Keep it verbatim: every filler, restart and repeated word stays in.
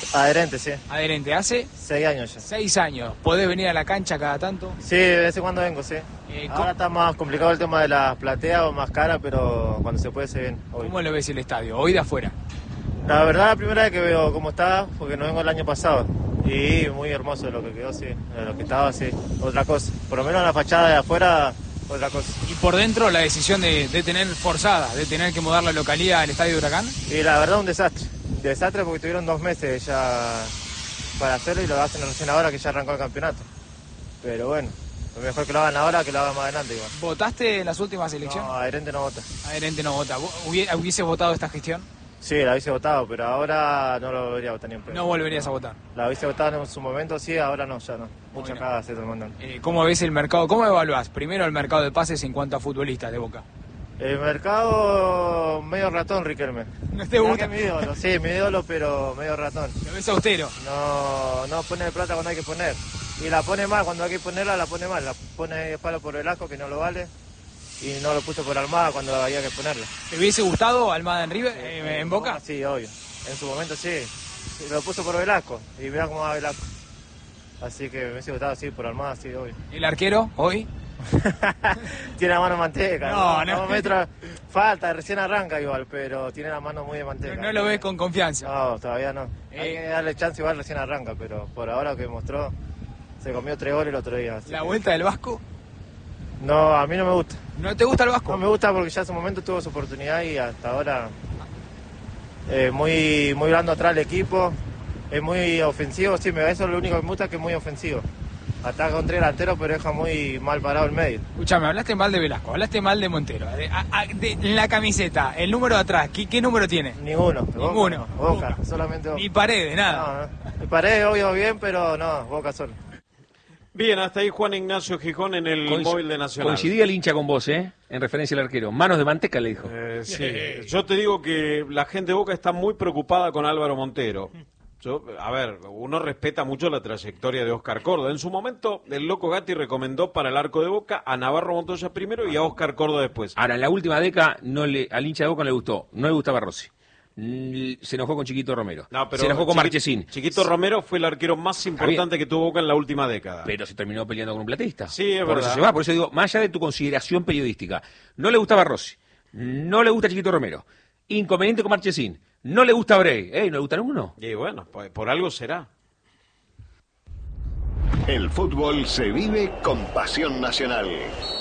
Adherente, sí. Adherente, ¿hace? Seis años ya. Seis años. ¿Podés venir a la cancha cada tanto? Sí, de vez en cuando vengo, sí. Eh, Ahora ¿cómo, está más complicado el tema de las plateas o más cara, pero cuando se puede se viene. Hoy. ¿Cómo lo ves el estadio? Hoy de afuera. La verdad, la primera vez que veo cómo está, porque no vengo el año pasado. Y muy hermoso de lo que quedó, sí. De lo que estaba, sí. Otra cosa. Por lo menos la fachada de afuera, otra cosa. Y por dentro la decisión de, de tener forzada, de tener que mudar la localidad al estadio de Huracán. Y la verdad, un desastre. Desastre porque tuvieron dos meses ya para hacerlo y lo hacen recién ahora que ya arrancó el campeonato. Pero bueno, lo mejor que lo hagan ahora que lo hagan más adelante igual. ¿Votaste en las últimas elecciones? No, adherente no vota. Adherente no vota. ¿Vos hubie- ¿Hubieses votado esta gestión? Sí, la hubiese votado, pero ahora no lo volvería a votar ni en pedo. No volverías a votar. La hubiese votado en su momento, sí, ahora no, ya no. Mucha Bueno. cagada se está mandando. Eh, ¿Cómo ves el mercado? ¿Cómo evaluás? Primero el mercado de pases en cuanto a futbolistas de Boca. El mercado medio ratón, Riquelme. ¿No te Mirá gusta? que es mi ídolo, sí, mi ídolo, pero medio ratón. Lo ves austero. No, no pone plata cuando hay que poner. Y la pone mal, cuando hay que ponerla, la pone mal. La pone palo por Velasco, que no lo vale. Y no lo puso por Almada cuando había que ponerla. ¿Te hubiese gustado Almada en River, eh, en Boca? Sí, obvio. En su momento sí. Sí, lo puso por Velasco. Y mirá cómo va Velasco. Así que me hubiese gustado, sí, por Almada, sí, obvio. ¿El arquero hoy? Tiene la mano manteca. No, no. Vamos, metro, falta, recién arranca igual, pero tiene la mano muy de manteca. No, no lo ves con confianza. No, todavía no. Eh. Hay que darle chance igual, recién arranca, pero por ahora que mostró, se comió tres goles el otro día. así ¿La que- vuelta del Vasco? No, a mí no me gusta. ¿No te gusta el Vasco? No me gusta porque ya en su momento tuvo su oportunidad y hasta ahora eh, muy, muy blando atrás el equipo. Es muy ofensivo, sí, me eso es lo único que me gusta, que es muy ofensivo. Ataca con tres delanteros, pero deja muy mal parado el medio. Escuchame, hablaste mal de Velasco, hablaste mal de Montero. De- a- a- de- en la camiseta, el número de atrás, ¿qué, qué número tiene? Ninguno. Ninguno. Boca, Boca, Boca. solamente Boca. Ni Paredes, nada. No, no. Me parece obvio bien, pero no, Boca solo. Bien, hasta ahí Juan Ignacio Gijón en el Coinc- móvil de Nacional. Coincidía el hincha con vos, ¿eh? En referencia al arquero. Manos de manteca, le dijo. Eh, sí. Yo te digo que la gente de Boca está muy preocupada con Álvaro Montero. Yo, a ver, uno respeta mucho la trayectoria de Oscar Córdoba. En su momento, el Loco Gatti recomendó para el arco de Boca a Navarro Montoya primero y a Oscar Córdoba después. Ahora, en la última década, no le, al hincha de Boca no le gustó. No le gustaba Rossi. Mm, Se enojó con Chiquito Romero. No, pero se enojó con Chiqui- Marchesín. Chiquito Romero fue el arquero más importante que tuvo Boca en la última década. Pero se terminó peleando con un platista. Sí, es por verdad. Eso se va. Por eso digo, más allá de tu consideración periodística, no le gustaba Rossi, no le gusta Chiquito Romero, inconveniente con Marchesín, no le gusta Bray, ¿eh? ¿No le gusta ninguno? Y bueno, pues, por algo será. El fútbol se vive con pasión nacional.